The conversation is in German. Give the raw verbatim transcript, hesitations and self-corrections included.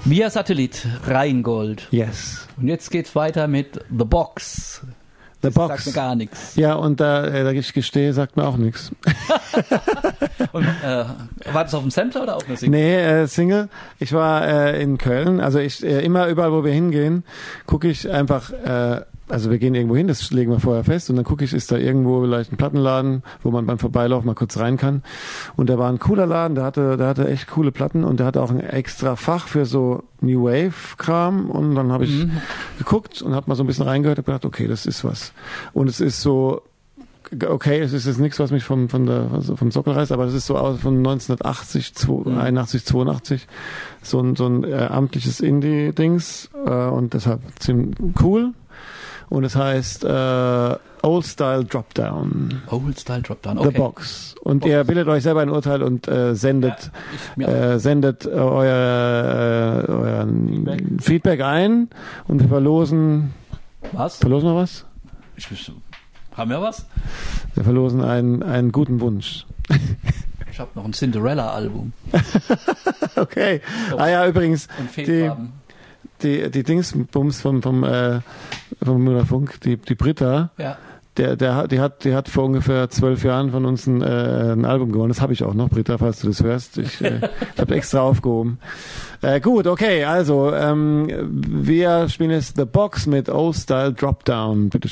Via Satellit, Rheingold. Yes. Und jetzt geht's weiter mit The Box. The Das Box. sagt mir gar nichts. Ja, und da, äh, da ich gestehe, sagt mir auch nichts. Und, äh, war das auf dem Sampler oder auf einer Single? Nee, äh, Single. Ich war äh, in Köln. Also ich äh, immer überall, wo wir hingehen, gucke ich einfach, äh, also wir gehen irgendwo hin, das legen wir vorher fest und dann gucke ich, ist da irgendwo vielleicht ein Plattenladen, wo man beim Vorbeilaufen mal kurz rein kann. Und da war ein cooler Laden, der hatte, der hatte echt coole Platten und der hatte auch ein extra Fach für so New Wave Kram und dann habe ich mhm. geguckt und habe mal so ein bisschen reingehört und gedacht, okay, das ist was. Und es ist so, okay, es ist jetzt nichts, was mich vom, von der, also vom Sockel reißt, aber es ist so aus von neunzehnhundertachtzig, einundachtzig, zweiundachtzig, so ein, so ein äh, amtliches Indie-Dings äh, und deshalb ziemlich cool. Und es heißt äh, Old Style Dropdown. Old Style Dropdown, okay. The Box. Und Box. Ihr bildet euch selber ein Urteil und äh, sendet, ja, äh, sendet äh, euer, äh, euer Feedback. Feedback ein und wir verlosen. Was? Verlosen wir was? Ich, haben wir was? Wir verlosen einen, einen guten Wunsch. Ich habe noch ein Cinderella-Album. Okay. Oh. Ah ja, übrigens. Und Fehlfarben. Die, die Dingsbums vom, vom, äh, vom Müllerfunk, die, die Britta, ja. der, der, die hat, die hat vor ungefähr zwölf Jahren von uns ein, äh, ein Album gewonnen. Das habe ich auch noch, Britta, falls du das hörst. Ich, äh, ich habe extra aufgehoben. Äh, gut, okay, also, ähm, wir spielen jetzt The Box mit Old Style Dropdown. Bitte